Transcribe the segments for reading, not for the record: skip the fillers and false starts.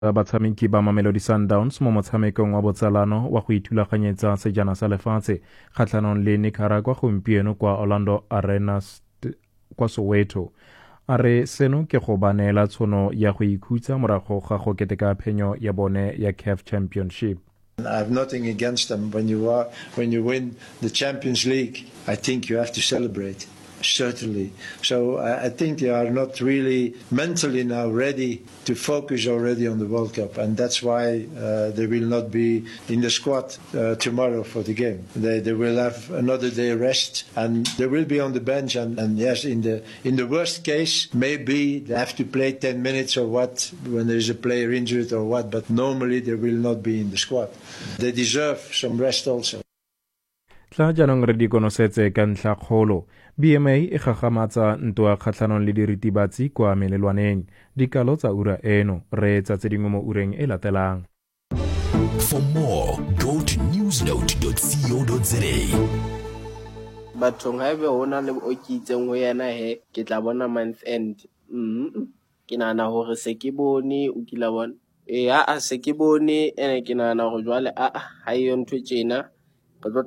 Batshameki ba Mamelodi Sundowns mo motshamekong wa botsalano wa go ithulaganyetsa sejana sa lefatshe kgatlhanong le Nicaragua gompieno kwa Orlando Arena kwa Soweto. A re seno ke go ba neela tshono ya go ikhutsa morago ga go keteka phenyo ya bone ya CAF Championship. I have nothing against them. When you win the Champions League, I think you have to celebrate. Certainly. So I think they are not really mentally now ready to focus already on the World Cup, and that's why they will not be in the squad tomorrow for the game. They will have another day rest, and they will be on the bench. And yes, in the worst case, maybe they have to play 10 minutes or what when there is a player injured or what. But normally they will not be in the squad. They deserve some rest also. Tla janong re di konosetse ka ntlha kgolo. BMA e gagamatsa ntwa kgatlhanong le diritibatsi kwa melelwaneng. Dikalo tsa ura eno re tsa tse dingwe mo ureng e latelang. For more, go to newsnote.co.za. Bathong haebe hona le o kitseng ho yena he ke tla bona month end. Ke nana hore se ke bone o kila bona. A se ke bone ene ke nana ho jwale ha e ntwe tjena. While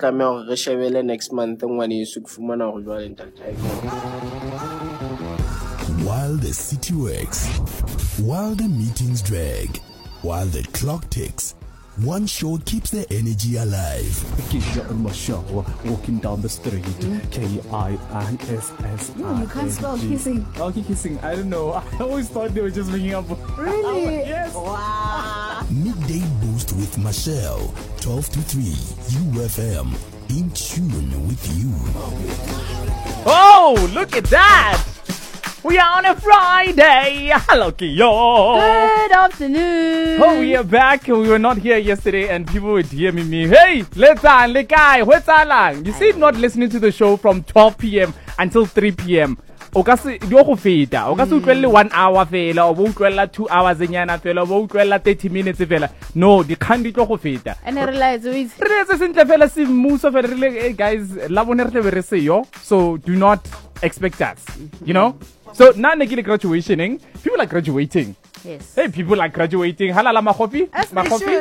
the city works, while the meetings drag, while the clock ticks, one show keeps the energy alive. Kija and Michelle walking down the street. K-I-S-S-I. You can't spell kissing. Oh, kissing. I don't know. I always thought they were just ringing up. Really? Yes. Wow. Midday Boost with Michelle, 12 to 3, UFM, in tune with you. Oh, look at that! We are on a Friday. Hello, Kiyo. Good afternoon. Oh, we are back. We were not here yesterday, and people were DMing me. Hey, let's you see, not listening to the show from 12 p.m. until 3 p.m. Okasi go feta. Okasi utlwele 1 hour fela, o utlwela 2 hours enyana fela, o utlwela 30 minutes fela. No, di khandi go feta. And I realize we sentle fela si muso fela. Hey guys, la bone re be se yo. So do not expect us. You know? So now Nikki graduating. People are graduating. Yes. Hey, people are graduating. Halala makopi. Makopi.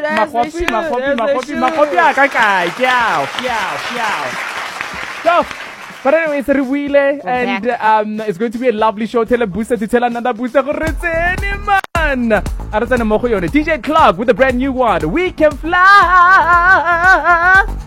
So, but anyway, it's Riwile, and it's going to be a lovely show. Tell a booster to tell another booster. Man, DJ Clark with a brand new one. We can fly.